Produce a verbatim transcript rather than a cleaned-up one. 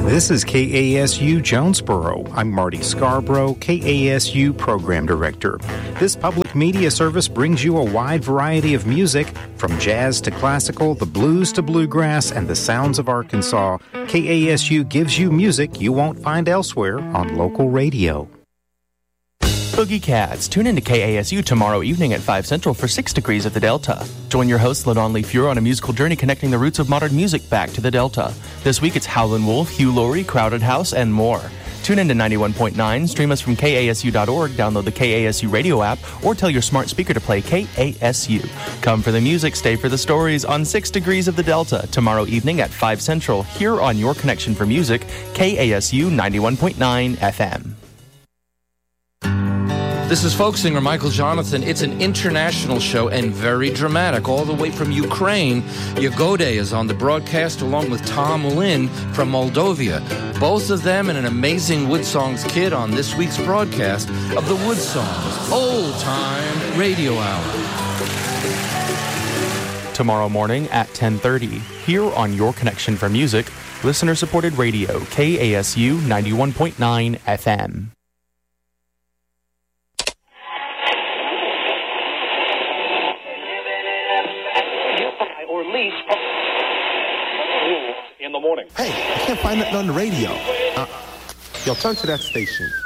This is K A S U Jonesboro. I'm Marty Scarborough, K A S U Program Director. This public media service brings you a wide variety of music, from jazz to classical, the blues to bluegrass, and the sounds of Arkansas. K A S U gives you music you won't find elsewhere on local radio. Boogie Cats. Tune in to K A S U tomorrow evening at five Central for six Degrees of the Delta. Join your host, LaDon Lee Fure, on a musical journey connecting the roots of modern music back to the Delta. This week it's Howlin' Wolf, Hugh Laurie, Crowded House, and more. Tune in to ninety-one point nine, stream us from K A S U dot org, download the K A S U radio app, or tell your smart speaker to play K A S U. Come for the music, stay for the stories on six Degrees of the Delta, tomorrow evening at five Central, here on Your Connection for Music, K A S U ninety-one point nine F M. This is folk singer Michael Jonathan. It's an international show and very dramatic. All the way from Ukraine, Yagode is on the broadcast along with Tom Lynn from Moldova. Both of them and an amazing Wood Songs kid on this week's broadcast of the Wood Songs Old Time Radio Hour. Tomorrow morning at ten thirty, here on Your Connection for Music, listener-supported radio, K A S U ninety-one point nine F M. In the morning. Hey, I can't find nothing on the radio. Uh, yo, turn to that station.